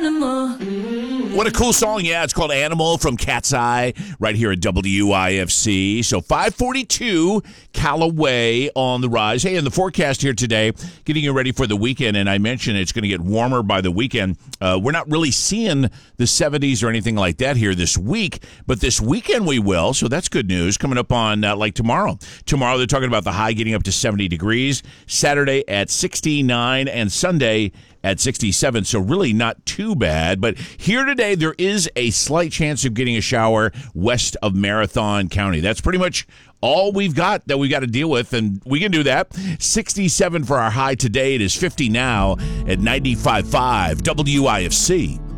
Animal. What a cool song. Yeah, it's called Animal from Cat's Eye right here at WIFC. So 542 Callaway on the rise. Hey, in the forecast here today, getting you ready for the weekend, and I mentioned it's going to get warmer by the weekend. We're not really seeing the 70s or anything like that here this week, but this weekend we will, so that's good news. Coming up on like tomorrow. Tomorrow they're talking about the high getting up to 70 degrees, Saturday at 69, and Sunday at 67, so really not too bad. But here today, there is a slight chance of getting a shower west of Marathon County. That's pretty much all we've got that we got to deal with, and we can do that. 67 for our high today. It is 50 now at 95.5 WIFC.